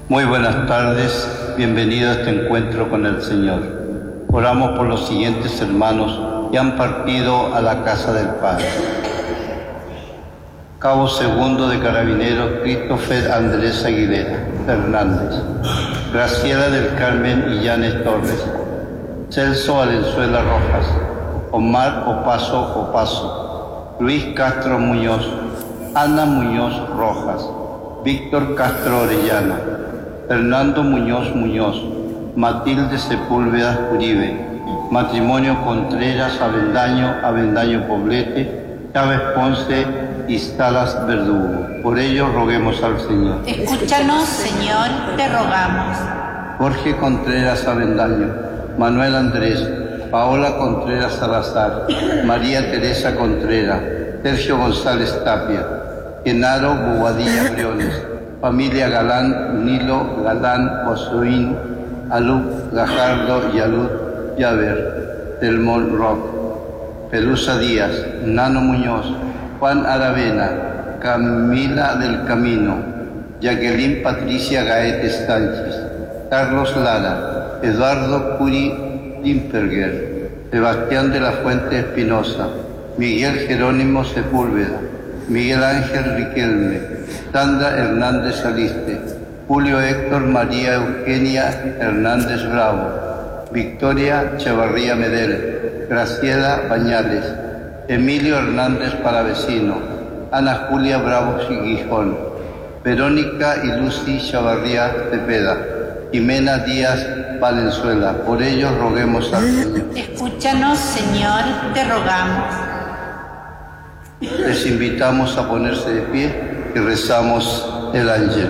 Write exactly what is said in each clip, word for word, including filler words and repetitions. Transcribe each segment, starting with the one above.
Muy buenas tardes, bienvenido a este encuentro con el Señor. Oramos por los siguientes hermanos que han partido a la casa del Padre. Cabo Segundo de Carabineros, Christopher Andrés Aguilera Fernández. Graciela del Carmen Illanes Torres. Celso Valenzuela Rojas. Omar Opaso Opaso. Luis Castro Muñoz. Ana Muñoz Rojas. Víctor Castro Orellana. Fernando Muñoz Muñoz. Matilde Sepúlveda Uribe. Matrimonio Contreras Avendaño Avendaño Poblete. Chávez Ponce y Salas Verdugo. Por ello roguemos al Señor. Escúchanos, Señor, te rogamos. Jorge Contreras Avendaño. Manuel Andrés. Paola Contreras Salazar. María Teresa Contreras. Sergio González Tapia. Genaro Bobadilla Briones. Familia Galán, Nilo Galán Osoín, Alú Gajardo y Alú Yaver, Telmón Rock, Pelusa Díaz, Nano Muñoz, Juan Aravena, Camila del Camino, Jacqueline Patricia Gaete Sánchez, Carlos Lara, Eduardo Curi Limperger, Sebastián de la Fuente Espinosa, Miguel Jerónimo Sepúlveda, Miguel Ángel Riquelme, Sandra Hernández Aliste, Julio Héctor María Eugenia Hernández Bravo, Victoria Chavarría Medel, Graciela Bañales, Emilio Hernández Palavecino, Ana Julia Bravo Guijón, Verónica y Lucy Chavarría Cepeda, Jimena Díaz Valenzuela. Por ellos roguemos al Señor. Escúchanos, Señor, te rogamos. Les invitamos a ponerse de pie y rezamos el ángel.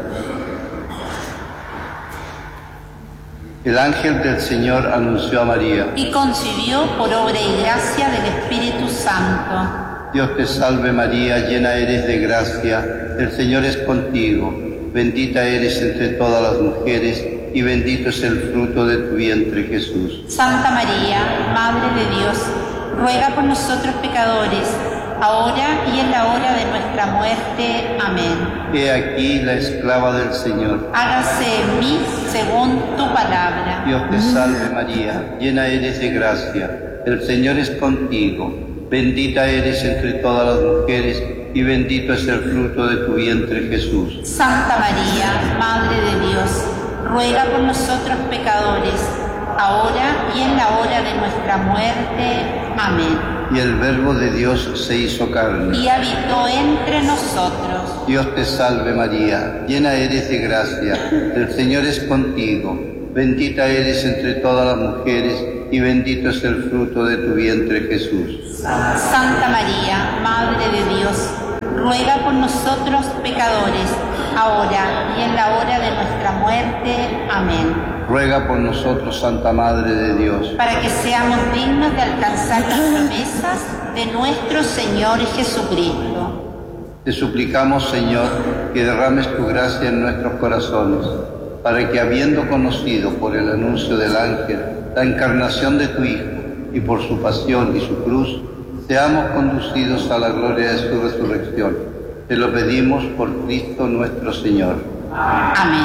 El ángel del Señor anunció a María. Y concibió por obra y gracia del Espíritu Santo. Dios te salve María, llena eres de gracia, el Señor es contigo. Bendita eres entre todas las mujeres y bendito es el fruto de tu vientre, Jesús. Santa María, Madre de Dios, ruega por nosotros pecadores, ahora y en la hora de nuestra muerte. Amén. He aquí la esclava del Señor. Hágase en mí según tu palabra. Dios te salve María, llena eres de gracia, el Señor es contigo. Bendita eres entre todas las mujeres y bendito es el fruto de tu vientre, Jesús. Santa María, Madre de Dios, ruega por nosotros pecadores, ahora y en la hora de nuestra muerte. Amén. Y el Verbo de Dios se hizo carne y habitó entre nosotros. Dios te salve María, llena eres de gracia, el Señor es contigo. Bendita eres entre todas las mujeres y bendito es el fruto de tu vientre, Jesús. Santa María, Madre de Dios, ruega por nosotros pecadores, ahora y en la hora de nuestra muerte. Amén. Ruega por nosotros, Santa Madre de Dios, para que seamos dignos de alcanzar las promesas de nuestro Señor Jesucristo. Te suplicamos, Señor, que derrames tu gracia en nuestros corazones, para que, habiendo conocido por el anuncio del ángel la encarnación de tu Hijo y por su pasión y su cruz, seamos conducidos a la gloria de su resurrección. Te lo pedimos por Cristo nuestro Señor. Amén.